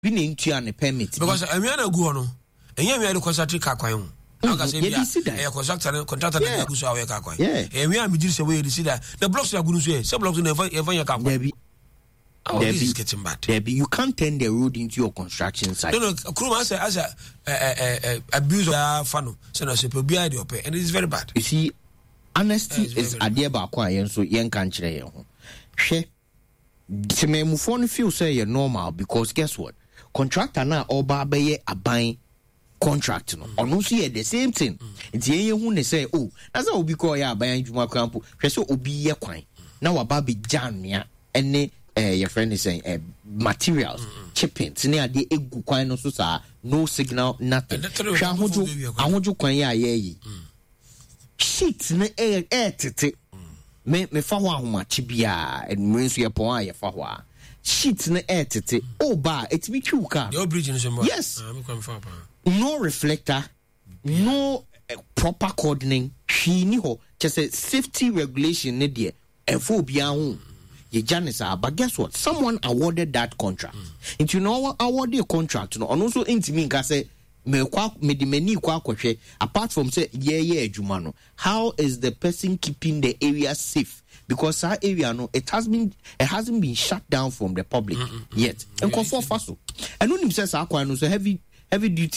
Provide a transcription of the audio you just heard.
Bini into an permit. Because I mean, I go on. And you are the contractor car coin. Contractor and go so car coin. Yeah. And we are just away to see that the blocks are going to say, some blocks never your car. Oh, this is getting bad. Debbie, you can't turn the road into your construction site. No, Kuruma as a abuse of funnel, so no super be idea, and it is very bad. You see, honesty is a dear Bakwa, so young country. She, me move on feel say you're normal because guess what? Contractor now or baby a buying contract no or no see the same thing. It's here who say, oh, that's all we call ya buying Juma Campo. So obi ye quine. Now a baby jam ya and your friend is saying materials, chippings, near the egu quine so no signal, nothing. I want you quine ye. Sheets ne air tete. Me fawa huma chibia and mwensu ya poa ya fawa. Sheets ne air tete. Oh ba, it's me chuka. Your bridge in some. Yes. No reflector, no proper coordinating. She ni ho just a safety regulation ne die. Efo bia hu. Ye janisa, but guess what? Someone awarded that contract. And you know awarded a contract no. And also intimi nka say apart from say jumano, how is the person keeping the area safe? Because our area no, it hasn't been shut down from the public yet. And conform faso. And when him says so heavy duty